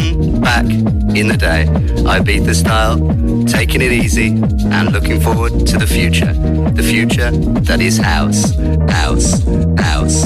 Back in the day, Ibiza style, taking it easy and looking forward to the future. The future that is house, house, house.